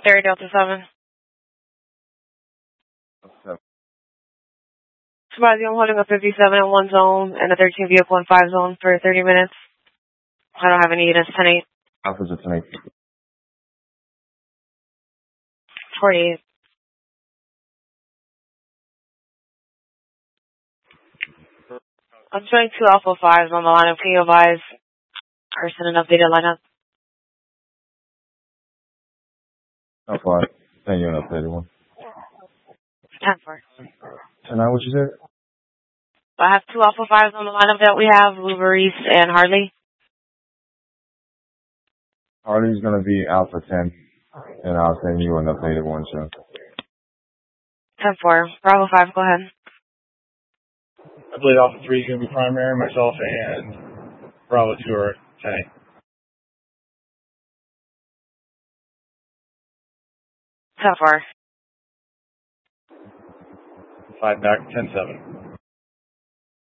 Barry Delta 7. Somebody, I'm holding a 57 in 1 zone and a 13 vehicle in 5 zone for 30 minutes. I don't have any units, 10-8. Officer 10-8. 48. I'm showing 2 Alpha 5s on the lineup. Can you advise person an updated lineup? Alpha 5. Send you an updated one. 10-4. 10-9, what you said? I have 2 Alpha 5s on the lineup that we have, Louveris and Harley. Harley's going to be Alpha 10, and I'll send you an updated one, so. 10-4. Bravo 5, go ahead. I believe Alpha 3 is going to be primary, myself and Bravo 2 are 10-8. 10-4. 5 back, 10-7.